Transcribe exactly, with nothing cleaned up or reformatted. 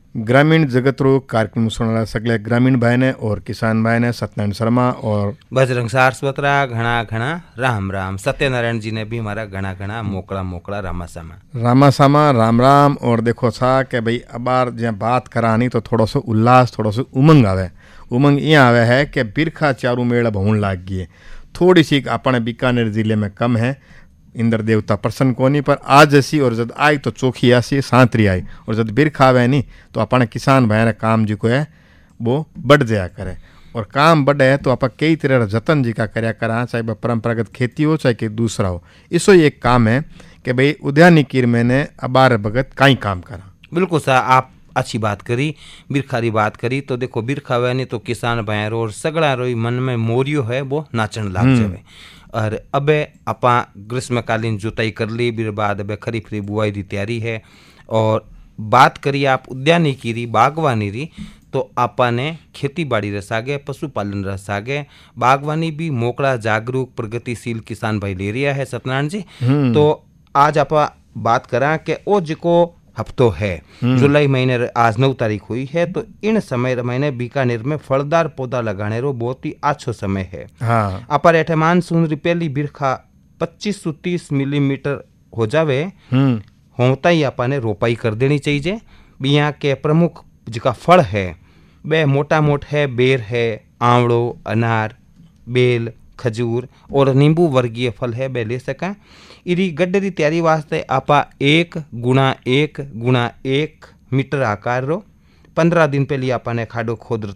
ग्रामीण जगत रो कार्यक्रम सुनला सगले ग्रामीण भाई ने और किसान भाई ने सत्यनारायण शर्मा और बजरंग सारस्वतरा घना घना राम राम। सत्यनारायण जी ने भी हमारा घना घना मोकड़ा मोकड़ा रामासामा रामासामा राम राम। और देखो सा कि भाई अबार जहाँ बात करानी तो थोड़ा सा उल्लास थोड़ा सा उमंग आवे। उमंग यहाँ आवे है कि बिरखा चारू मेड़ भवन लाग गई है। थोड़ी सी अपने बीकानेर जिले में कम है, इंद्र देवता प्रसन्न कोनी, पर आज ऐसी और जब आई तो चोखी आसी सांतरी आई। और जब बिरखा आवे नहीं तो अपने किसान भाई काम जी को है वो बढ़ जाया करे। और काम बढ़े तो आप कई तरह जतन जी का करया करा, चाहे वह परंपरागत खेती हो चाहे कि दूसरा हो। इसो एक काम है कि भाई उद्यानिकी मैंने अबार भगत काई काम करा। बिल्कुल सा आप अच्छी बात करी, बिरखा की बात करी तो देखो बिरखा हुआ नहीं तो किसान भाई रो और सगड़ा रो मन में मोरियो है वो नाचन लाग जावे। और अब अपा ग्रीष्मकालीन जुताई कर ली, फिर बाद अब खरीफ की बुआई की तैयारी है। और बात करिए आप उद्यानिकी री बागवानी री तो आपा ने खेती बाड़ी रस आगे, पशुपालन रस आगे, बागवानी भी मोकड़ा जागरूक प्रगतिशील किसान भाई ले रिया है सत्यनारायण जी। तो आज आपा बात करा कि ओ जिको हफ्तो है जुलाई महीने आज नौ तारीख हुई है तो इन समय महीने बीकानेर में फलदार पौधा लगाने रो बहुत ही अच्छो समय है। हाँ। अपर एठे मानसून री पहली बिरखा पच्चीस सौ तीस मिलीमीटर हो जावे होता ही आपा ने रोपाई कर देनी चाहिए। यहाँ के प्रमुख जिका फल है वे मोटा मोट है, बेर है, आंवड़ो, अनार, बेल, खजूर और नींबू वर्गीय फल है वे ले सकें। इरी गड्ढे की तैयारी वास्ते आपा एक गुणा एक गुणा एक मीटर आकार रो पंद्रह दिन पहले आपा ने खाडो खोद